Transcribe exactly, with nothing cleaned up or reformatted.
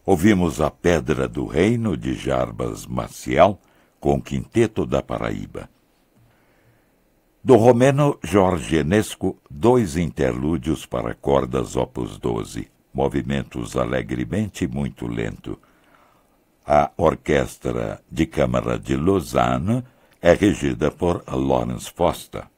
Ouvimos A Pedra do Reino, de Jarbas Maciel, com o Quinteto da Paraíba. Do romeno Jorge Enesco, dois interlúdios para cordas opus doze, movimentos alegremente muito lento. A Orquestra de Câmara de Lausanne é regida por Lawrence Foster.